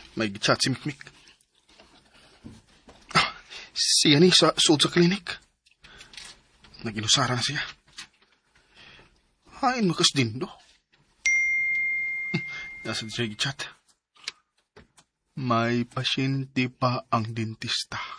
May gichat si Mikmik. Siya ni sa sud sa klinik. Nag-inusara na siya. Hain makas dindo. Nasa siya gichat. May pasyente pa ang dentista.